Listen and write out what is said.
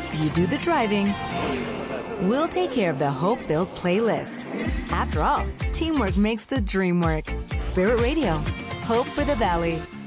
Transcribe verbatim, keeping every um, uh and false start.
You do the driving. We'll take care of the hope-built playlist. After all, teamwork makes the dream work. Spirit Radio. Hope for the Valley.